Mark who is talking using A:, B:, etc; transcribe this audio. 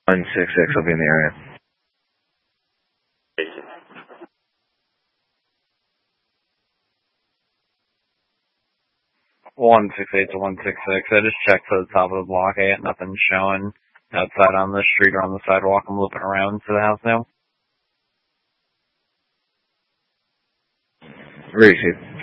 A: 166 will be in the area. 168 to 166. I just checked to the top of the block. I got nothing showing outside on the street or on the sidewalk. I'm looping around to the house now.
B: Receive.